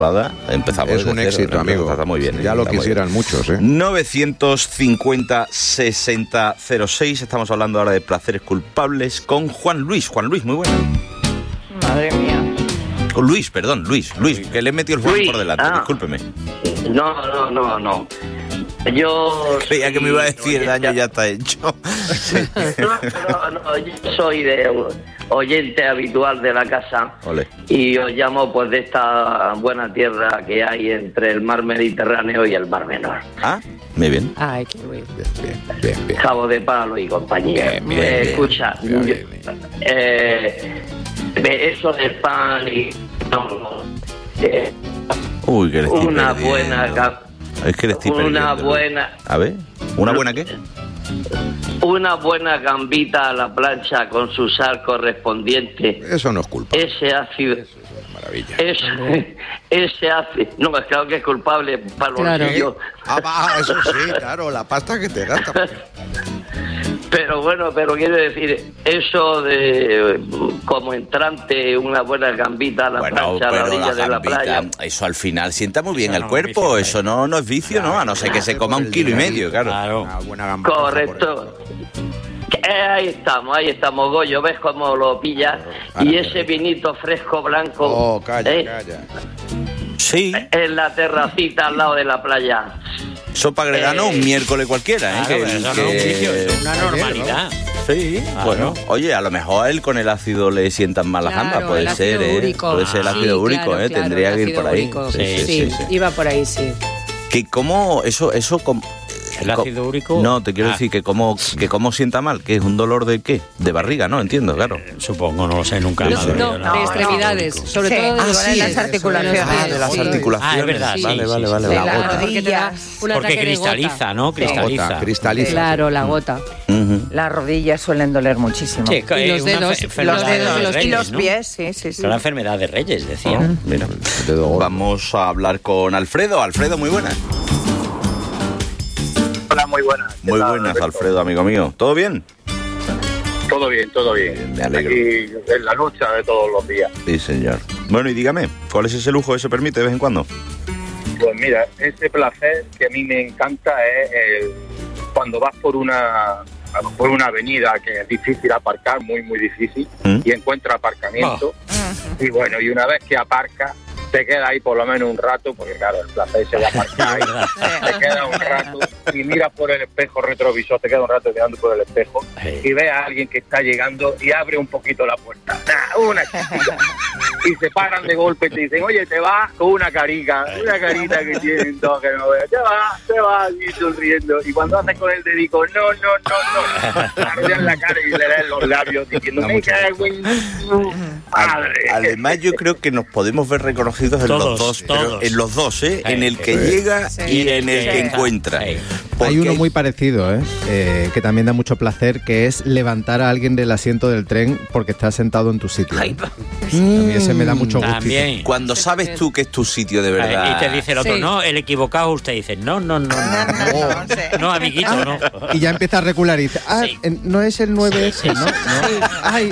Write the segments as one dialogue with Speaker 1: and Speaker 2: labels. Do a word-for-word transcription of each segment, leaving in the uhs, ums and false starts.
Speaker 1: Empezamos
Speaker 2: es un
Speaker 1: cero,
Speaker 2: éxito, amigo.
Speaker 1: Está muy bien.
Speaker 2: Ya lo quisieran muchos, ¿eh?
Speaker 1: novecientos cincuenta sesenta cero seis. Estamos hablando ahora de placeres culpables con Juan Luis. Juan Luis, muy bueno.
Speaker 3: Madre mía.
Speaker 1: Con Luis, perdón, Luis. Luis, que le he metido el Juan
Speaker 3: Luis,
Speaker 1: por delante.
Speaker 3: ah.
Speaker 1: Discúlpeme.
Speaker 3: No, no, no, no. Yo...
Speaker 1: Creía que me iba a decir el daño ya está hecho.
Speaker 3: No, no, no, yo soy de oyente habitual de la casa.
Speaker 1: Ole.
Speaker 3: Y os llamo pues de esta buena tierra que hay entre el mar Mediterráneo y el mar Menor.
Speaker 1: Ah, muy bien.
Speaker 4: Ay, qué bien.
Speaker 2: Bien, bien, bien.
Speaker 3: Cabo de Palo y compañía.
Speaker 2: Bien, bien,
Speaker 3: Eh,
Speaker 2: bien.
Speaker 3: escucha,
Speaker 2: Bien,
Speaker 3: yo-
Speaker 2: bien, bien.
Speaker 3: eh, de eso del pan y... no, eh,
Speaker 1: Uy, que le estoy
Speaker 3: una
Speaker 1: perdiendo.
Speaker 3: buena... ca-
Speaker 1: Es que le estoy
Speaker 3: Una
Speaker 1: perdiendo.
Speaker 3: buena...
Speaker 1: A ver, ¿una buena qué?
Speaker 3: Una buena gambita a la plancha con su sal correspondiente.
Speaker 2: Eso no es culpa.
Speaker 3: Ese ácido...
Speaker 2: Maravilla.
Speaker 3: Ese, ese ácido... No, es claro que es culpable para los
Speaker 4: Claro.
Speaker 3: bolsillos.
Speaker 2: Ah, va, eso sí, claro, la pasta que te gasta.
Speaker 3: Pero bueno, pero quiero decir, eso de eh, como entrante, una buena gambita a la
Speaker 1: Bueno,
Speaker 3: plancha a la
Speaker 1: pero
Speaker 3: orilla
Speaker 1: la
Speaker 3: de la
Speaker 1: gambita,
Speaker 3: playa.
Speaker 1: eso al final sienta muy bien
Speaker 5: Eso
Speaker 1: el
Speaker 5: no es
Speaker 1: cuerpo.
Speaker 5: vicio,
Speaker 1: Eso no, no es vicio, ¿no? A no ser que se coma un kilo y medio, claro.
Speaker 5: Claro.
Speaker 2: Una buena gamba.
Speaker 3: Correcto. Eh, ahí estamos, ahí estamos, Goyo, ¿ves cómo lo pillas?
Speaker 2: Ahora
Speaker 3: Y
Speaker 2: qué
Speaker 3: ese
Speaker 2: rico.
Speaker 3: vinito fresco blanco
Speaker 2: Oh, calla,
Speaker 3: eh,
Speaker 2: calla.
Speaker 1: Sí,
Speaker 3: en la terracita al lado de la playa.
Speaker 1: sopa gredano un
Speaker 3: Eh,
Speaker 1: miércoles cualquiera, ¿eh?
Speaker 5: Claro,
Speaker 1: Que-
Speaker 5: pero eso
Speaker 1: que-
Speaker 5: no es un vicio, eso es una normalidad.
Speaker 1: Sí,
Speaker 5: Claro.
Speaker 1: bueno, oye, a lo mejor a él con el ácido le sientan mal las
Speaker 4: Claro,
Speaker 1: gambas, puede
Speaker 4: el ácido
Speaker 1: ser, ¿eh?
Speaker 4: úrico.
Speaker 1: Puede ser el
Speaker 4: Sí,
Speaker 1: ácido úrico,
Speaker 4: claro,
Speaker 1: ¿eh?
Speaker 4: claro,
Speaker 1: Tendría
Speaker 4: el
Speaker 1: que ir
Speaker 4: ácido
Speaker 1: por ahí.
Speaker 4: úrico.
Speaker 5: Sí,
Speaker 4: Sí,
Speaker 5: sí, sí.
Speaker 4: iba por ahí, sí.
Speaker 1: Que cómo, eso, eso, com-
Speaker 5: ¿El
Speaker 1: co-
Speaker 5: ácido úrico?
Speaker 1: No, te quiero
Speaker 5: Ah.
Speaker 1: decir que cómo, que cómo sienta mal, que es un dolor de qué, de barriga, ¿no? Entiendo, claro.
Speaker 5: Supongo, no lo sé, nunca
Speaker 1: Sí,
Speaker 5: me ha
Speaker 1: sí.
Speaker 5: dolido
Speaker 4: No,
Speaker 5: nada.
Speaker 4: de extremidades, sobre
Speaker 6: Sí.
Speaker 4: todo de
Speaker 6: Ah,
Speaker 4: los
Speaker 6: sí,
Speaker 4: pies,
Speaker 6: las articulaciones.
Speaker 4: de los
Speaker 1: Ah, de las
Speaker 4: pies, sí.
Speaker 1: articulaciones.
Speaker 5: Ah, es verdad, sí,
Speaker 1: Vale,
Speaker 5: sí,
Speaker 1: vale,
Speaker 5: sí,
Speaker 1: vale.
Speaker 5: sí.
Speaker 1: La
Speaker 6: las
Speaker 1: gota.
Speaker 4: Porque te da
Speaker 6: rodillas.
Speaker 4: un
Speaker 5: Porque
Speaker 4: ataque de
Speaker 5: cristaliza,
Speaker 4: gota.
Speaker 5: ¿no?
Speaker 2: La
Speaker 5: Cristaliza.
Speaker 2: gota, cristaliza.
Speaker 4: Claro, la gota.
Speaker 1: Ujú.
Speaker 6: Las rodillas suelen doler muchísimo.
Speaker 5: Sí,
Speaker 4: Y
Speaker 5: es
Speaker 4: los
Speaker 5: una
Speaker 4: dedos,
Speaker 5: enfe- enfermedad
Speaker 4: los
Speaker 5: de
Speaker 4: dedos,
Speaker 5: los
Speaker 4: los-
Speaker 6: y
Speaker 5: reyes,
Speaker 6: los
Speaker 5: ¿no?
Speaker 6: pies, sí, sí, sí.
Speaker 5: Es una enfermedad de reyes, decían.
Speaker 1: Mira,
Speaker 2: El dedo gordo.
Speaker 1: vamos a hablar con Alfredo. Alfredo, muy buenas.
Speaker 7: Hola, muy buenas. ¿Qué
Speaker 1: Muy
Speaker 7: tal,
Speaker 1: buenas,
Speaker 7: Alberto?
Speaker 1: Alfredo, amigo mío. ¿Todo bien?
Speaker 7: Todo bien, todo bien.
Speaker 1: Me alegro.
Speaker 7: Aquí en la lucha de todos los días.
Speaker 1: Sí, señor. Bueno, y dígame, ¿cuál es ese lujo que se permite de vez en cuando?
Speaker 7: Pues mira, ese placer que a mí me encanta es el, cuando vas por una por una avenida que es difícil aparcar, muy, muy difícil,
Speaker 1: ¿Mm?
Speaker 7: y encuentras aparcamiento. Y bueno, y una vez que aparcas, te queda ahí por lo menos un rato, porque claro, el placer se va a aparcar.
Speaker 5: Es verdad.
Speaker 7: Te queda un rato y miras por el espejo retrovisor, te queda un rato mirando por el espejo
Speaker 5: Sí.
Speaker 7: y ves a alguien que está llegando y abre un poquito la puerta. Nah, una chiquita. Y se paran de golpe y te dicen, oye, te vas con una carica, una carita que tienen todos que no veas. Te vas, te vas, y sonriendo. Y cuando haces con el dedico, no, no, no, no. Arrollan la cara y le lees los labios diciendo,
Speaker 1: Da
Speaker 7: me
Speaker 1: mucho
Speaker 7: cago en tu madre.
Speaker 1: Además, yo creo que nos podemos ver reconocidos en
Speaker 5: Todos,
Speaker 1: los dos, pero
Speaker 5: todos.
Speaker 1: en los dos, ¿eh?
Speaker 5: Sí,
Speaker 1: En el que
Speaker 5: sí.
Speaker 1: llega y en el que
Speaker 5: Sí.
Speaker 1: encuentra.
Speaker 5: Sí.
Speaker 1: Porque
Speaker 8: Hay uno muy parecido, ¿eh? Eh, que también da mucho placer, que es levantar a alguien del asiento del tren porque está sentado en tu sitio. ¿eh? A mí ese me da mucho gusto.
Speaker 5: También.
Speaker 1: Cuando sabes tú que es tu sitio de verdad.
Speaker 5: Y te dice el otro,
Speaker 4: Sí.
Speaker 5: no, el equivocado, usted dice, no, no, no, no,
Speaker 6: No, no, sí.
Speaker 5: no, amiguito, no.
Speaker 8: Y ya empieza a recular y dice, ah,
Speaker 5: Sí.
Speaker 8: en- no es el nueve ese, ¿no? No. Ay,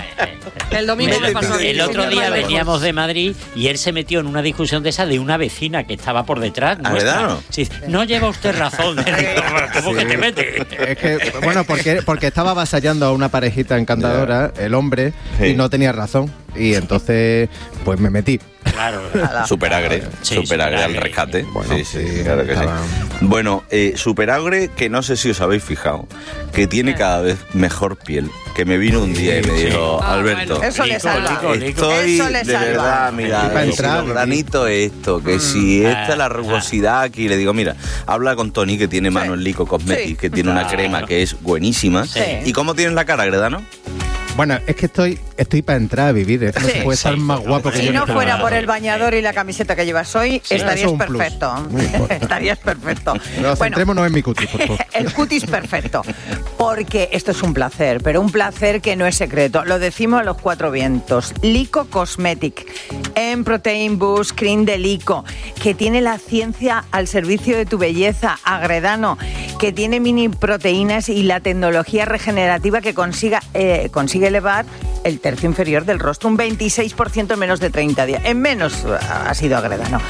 Speaker 4: El domingo me pasó a mí.
Speaker 5: El otro
Speaker 4: Sí,
Speaker 5: día
Speaker 4: me pasó.
Speaker 5: veníamos de Madrid y él se metió en una discusión de esa de una vecina que estaba por detrás.
Speaker 1: ¿Ah,
Speaker 5: nuestra.
Speaker 1: verdad, no?
Speaker 5: Sí, no lleva usted razón. Le digo, ¿cómo que te mete?
Speaker 8: es que, bueno, porque, porque estaba avasallando a una parejita encantadora, el hombre,
Speaker 1: Sí.
Speaker 8: y no tenía razón. Y entonces, pues me metí.
Speaker 5: Claro.
Speaker 1: Superagre,
Speaker 5: Sí,
Speaker 1: superagre al
Speaker 5: superagre.
Speaker 1: rescate.
Speaker 8: Bueno,
Speaker 1: sí, sí,
Speaker 8: sí,
Speaker 1: claro que sí.
Speaker 8: estaba-
Speaker 1: Bueno, eh, superagre, que no sé si os habéis fijado, que tiene cada vez mejor piel. Que me vino un día y me
Speaker 5: Sí.
Speaker 1: dijo,
Speaker 4: Ah,
Speaker 1: Alberto,
Speaker 4: bueno.
Speaker 6: Eso le
Speaker 5: Lico,
Speaker 6: salva.
Speaker 5: lico, lico.
Speaker 1: estoy
Speaker 6: Eso le
Speaker 1: de
Speaker 6: salva.
Speaker 1: verdad, mira,
Speaker 8: Para
Speaker 1: que
Speaker 8: entrar,
Speaker 1: si los granitos esto, que si
Speaker 5: Ah,
Speaker 1: esta la rugosidad aquí, le digo, mira, habla con Tony, que tiene mano en Lico Cosmetics,
Speaker 6: Sí.
Speaker 1: que tiene una
Speaker 5: Claro.
Speaker 1: crema que es buenísima.
Speaker 5: Sí.
Speaker 1: ¿Y cómo tienes la cara, Gredano?
Speaker 8: Bueno, es que estoy, estoy para entrar a vivir. ¿eh? No
Speaker 6: Sí.
Speaker 8: se puede estar
Speaker 5: Sí.
Speaker 8: más guapo que
Speaker 6: Si
Speaker 8: yo. en
Speaker 6: no
Speaker 8: este
Speaker 6: fuera
Speaker 8: momento.
Speaker 6: por el bañador y la camiseta que llevas hoy,
Speaker 8: eso
Speaker 6: estarías
Speaker 8: es un plus.
Speaker 6: perfecto.
Speaker 8: No importa.
Speaker 6: Estarías perfecto.
Speaker 8: Pero
Speaker 6: Bueno,
Speaker 8: centrémonos en mi cutis, por favor.
Speaker 6: el cutis perfecto, porque esto es un placer, pero un placer que no es secreto. Lo decimos a los cuatro vientos. Lico Cosmetic, en Protein Boost Cream de Lico, que tiene la ciencia al servicio de tu belleza. Agredano, que tiene mini proteínas y la tecnología regenerativa que consiga, eh, consigue elevar el tercio inferior del rostro, un veintiséis por ciento en menos de treinta días. En menos ha sido Ágreda, ¿no?